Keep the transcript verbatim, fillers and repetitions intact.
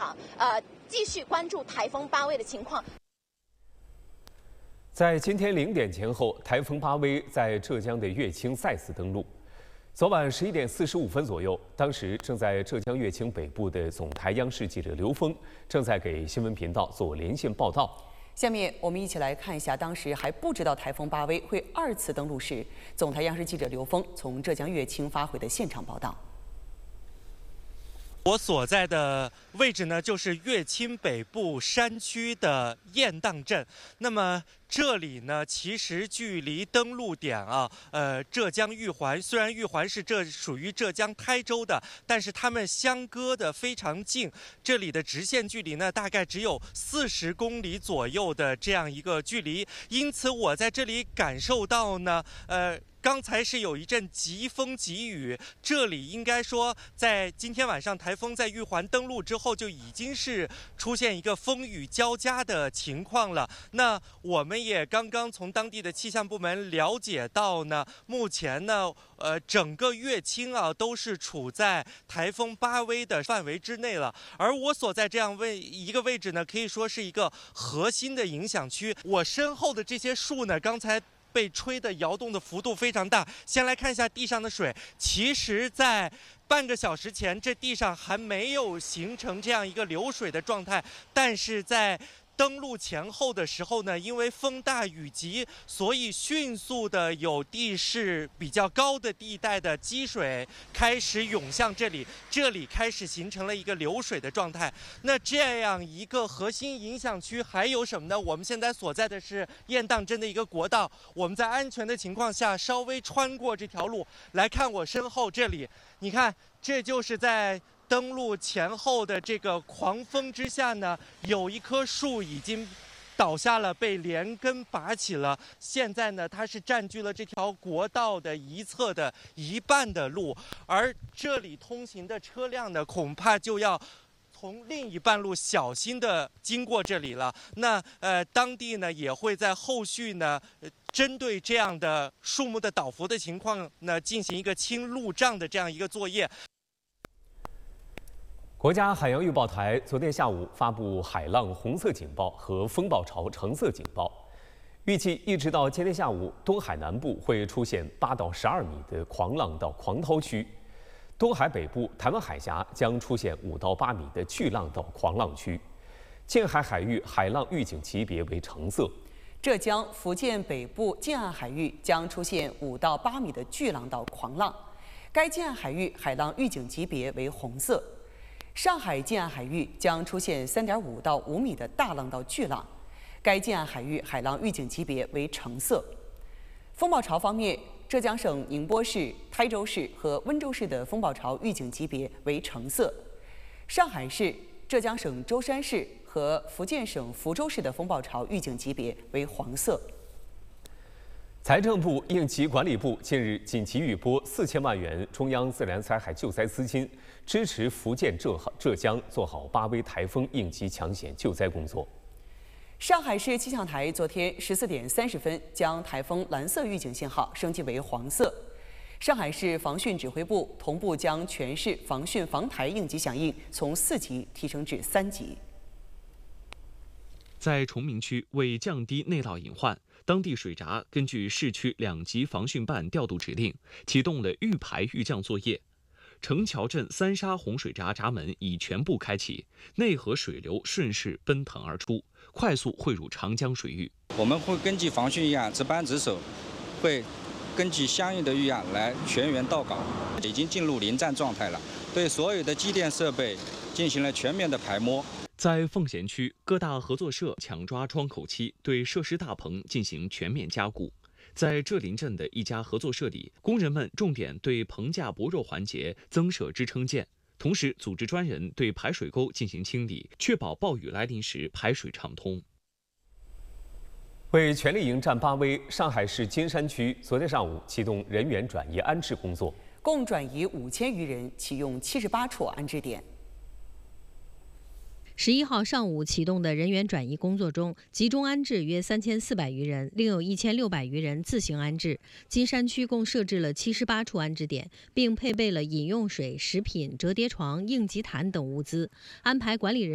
场，呃，继续关注台风巴威的情况。 在今天零点前后，台风巴威在浙江的乐清再次登陆。昨晚十一点四十五分左右，当时正在浙江乐清北部的总台央视记者刘峰正在给新闻频道做连线报道。 下面我们一起来看一下，当时还不知道台风巴威会二次登陆时，总台央视记者刘峰从浙江乐清发回的现场报道。 我所在的位置呢，就是乐清北部山区的雁荡镇。那么这里呢，其实距离登陆点啊，呃，浙江玉环，虽然玉环是这属于浙江台州的，但是它们相隔的非常近。这里的直线距离呢，大概只有四十公里左右的这样一个距离。因此，我在这里感受到呢，呃。刚才是有一阵疾风疾雨，这里应该说，在今天晚上台风在玉环登陆之后，就已经是出现一个风雨交加的情况了。那我们也刚刚从当地的气象部门了解到呢，目前呢，呃，整个乐清啊都是处在台风巴威的范围之内了。而我所在这样位一个位置呢，可以说是一个核心的影响区。我身后的这些树呢，刚才被吹的摇动的幅度非常大。先来看一下地上的水，其实在半个小时前，这地上还没有形成这样一个流水的状态，但是在登陆前后的时候呢，因为风大雨急，所以迅速的有地势比较高的地带的积水开始涌向这里，这里开始形成了一个流水的状态。那这样一个核心影响区还有什么呢？我们现在所在的是雁荡镇的一个国道，我们在安全的情况下稍微穿过这条路，来看我身后这里，你看，这就是在登陆前后的这个狂风之下呢，有一棵树已经倒下了，被连根拔起了。现在呢，它是占据了这条国道的一侧的一半的路，而这里通行的车辆呢，恐怕就要从另一半路小心的经过这里了。那呃，当地呢也会在后续呢，呃针对这样的树木的倒伏的情况呢，进行一个清路障的这样一个作业。 国家海洋预报台昨天下午发布海浪红色警报和风暴潮橙色警报，预计一直到今天下午，东海南部会出现八到十二米的狂浪到狂涛区，东海北部、台湾海峡将出现五到八米的巨浪到狂浪区，近海海域海浪预警级别为橙色。 浙江、福建北部近岸海域将出现五到八米的巨浪到狂浪，该近岸海域海浪预警级别为红色。上海近岸海域将出现三点五到五米的大浪到巨浪，该近岸海域海浪预警级别为橙色。风暴潮方面，浙江省宁波市、台州市和温州市的风暴潮预警级别为橙色，上海市、浙江省舟山市和福建省福州市的风暴潮预警级别为黄色。 财政部、应急管理部近日紧急预拨四千万元中央自然灾害救灾资金，支持福建、浙浙江做好巴威台风应急抢险救灾工作。 上海市气象台昨天十四点三十分将台风蓝色预警信号升级为黄色。上海市防汛指挥部同步将全市防汛防台应急响应从四级提升至三级。 在崇明区，为降低内涝隐患，当地水闸根据市区两级防汛办调度指令，启动了预排预降作业。城桥镇三沙洪水闸闸门已全部开启，内河水流顺势奔腾而出，快速汇入长江水域。 我们会根据防汛预案值班值守，会根据相应的预案来全员到岗，已经进入临战状态了，对所有的机电设备进行了全面的排摸。 在奉贤区，各大合作社抢抓窗口期，对设施大棚进行全面加固。在浙林镇的一家合作社里，工人们重点对棚架薄弱环节增设支撑件，同时组织专人对排水沟进行清理，确保暴雨来临时排水畅通。 为全力迎战巴威，上海市金山区昨天上午启动人员转移安置工作， 共转移五千余人，启用七十八处安置点。 十一号上午启动的人员转移工作中，集中安置约三千四百余人，另有一千六百余人自行安置。金山区共设置了七十八处安置点，并配备了饮用水、食品、折叠床、应急毯等物资，安排管理人